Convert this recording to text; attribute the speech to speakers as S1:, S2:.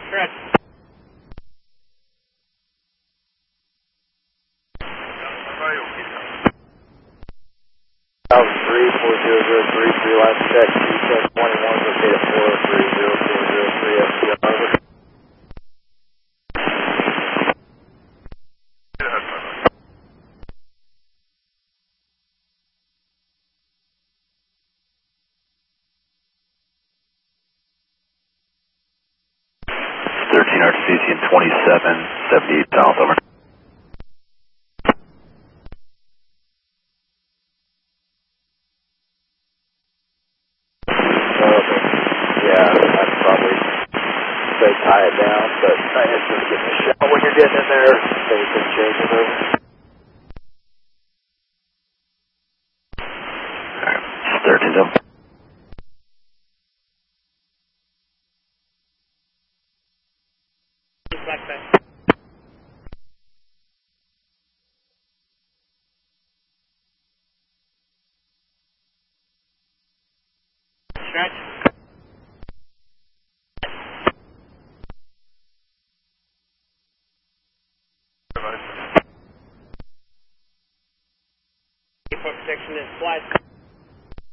S1: Stretch.
S2: Alpha 34003, last check, T-1021, located at 403-0403, FTR, over.
S3: RTC and 2778 south, over.
S2: Yeah, I'd probably say tie it down, but I had to get a shot when you're getting in there, so you can change it over.
S3: Alright, 13 up.
S1: Black Bay. Stretch. Protection is flight.